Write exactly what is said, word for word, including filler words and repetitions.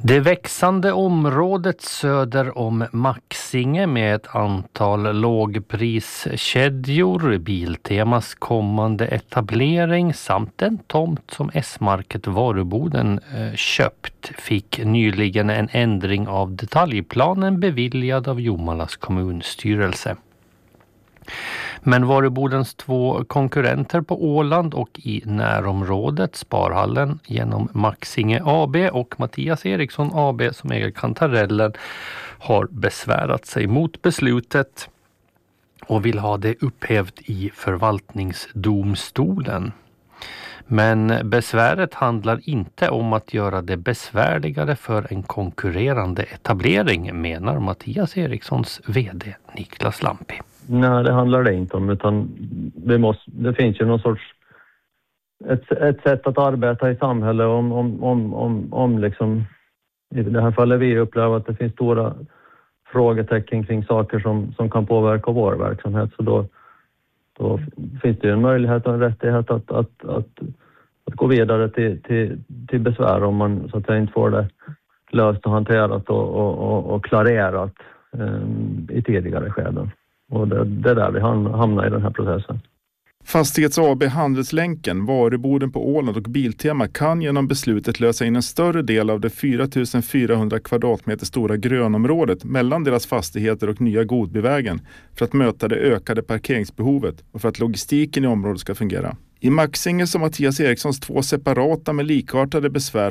Det växande området söder om Maxinge med ett antal lågpriskedjor, Biltemas kommande etablering samt en tomt som S-market Varuboden eh, köpt fick nyligen en ändring av detaljplanen beviljad av Jomalas kommunstyrelse. Men Varubodens två konkurrenter på Åland och i närområdet, Sparhallen genom Maxinge A B och Mattias Eriksson A B som äger Kantarellen, har besvärat sig mot beslutet och vill ha det upphävt i förvaltningsdomstolen. Men besväret handlar inte om att göra det besvärligare för en konkurrerande etablering, menar Mattias Erikssons vd Niklas Lampi. Nej, det handlar det inte om, utan det, måste, det finns ju någon sorts ett, ett sätt att arbeta i samhället om, om, om, om, om liksom, i det här fallet vi upplever att det finns stora frågetecken kring saker som, som kan påverka vår verksamhet, så då, då finns det ju en möjlighet och en rättighet att, att, att, att gå vidare till, till, till besvär om man så att säga inte får det löst och hanterat och, och, och, och klarerat um, i tidigare skeden. Och det, det är där vi hamnar i den här processen. Fastighets A B Handelslänken, Varuboden på Åland och Biltema kan genom beslutet lösa in en större del av det fyra tusen fyrahundra kvadratmeter stora grönområdet mellan deras fastigheter och nya Godbyvägen för att möta det ökade parkeringsbehovet och för att logistiken i området ska fungera. I Maxinge som Mattias Erikssons två separata med likartade besvär